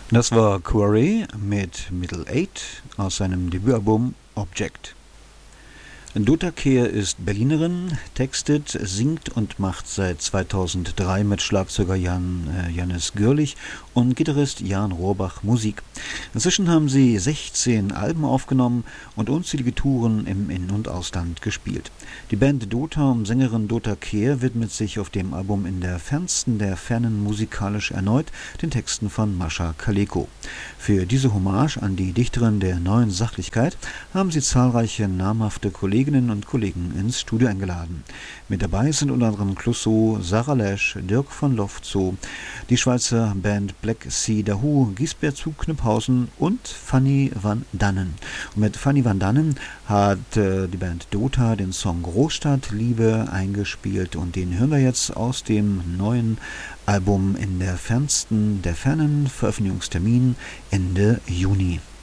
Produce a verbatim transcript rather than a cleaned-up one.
Das war Quarry mit Middle Eight aus seinem Debütalbum Object. Dota Kehr ist Berlinerin, textet, singt und macht seit zweitausenddrei mit Schlagzeuger Jan äh, Jannis Görlich und Gitarrist Jan Rohrbach Musik. Inzwischen haben sie sechzehn Alben aufgenommen und unzählige Touren im In- und Ausland gespielt. Die Band Dota um Sängerin Dota Kehr widmet sich auf dem Album In der Fernsten der Fernen musikalisch erneut den Texten von Mascha Kaleko. Für diese Hommage an die Dichterin der neuen Sachlichkeit haben sie zahlreiche namhafte Kolleginnen und Kollegen ins Studio eingeladen. Mit dabei sind unter anderem Clouseau, Sarah Lesch, Dirk von Lofzow, die Schweizer Band Black Sea Dahoo, Gisbert zu Kniphausen und Fanny van Dannen. Und mit Fanny van Dannen hat äh, die Band Dota den Song Großstadtliebe eingespielt und den hören wir jetzt aus dem neuen Album In der Fernsten der Fernen, Veröffentlichungstermin Ende Juni.